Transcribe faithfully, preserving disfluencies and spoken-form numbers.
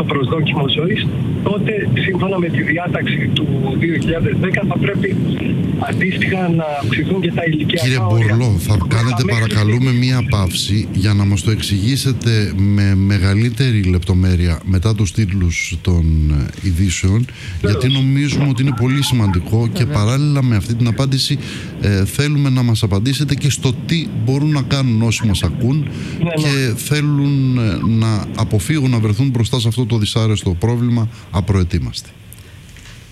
προσδόκιμο ζωής, τότε σύμφωνα με τη διάταξη του δύο χιλιάδες δέκα θα πρέπει αντίστοιχα να αυξηθούν και τα ηλικιακά Κύριε όρια. Μπορλό, θα κάνετε παρακαλούμε μία παύση για να μας το εξηγήσετε με μεγαλύτερη λεπτομέρεια μετά τους τίτλους των ειδήσεων, γιατί νομίζουμε ότι είναι πολύ σημαντικό και παράλληλα με αυτή την απάντηση ε, θέλουμε να μας απαντήσετε και στο τι μπορούν να κάνουν όσοι μας ακούν και θέλουν ε, να αποφύγουν να βρεθούν μπροστά σε αυτό το δυσάρεστο πρόβλημα απροετοίμαστοι.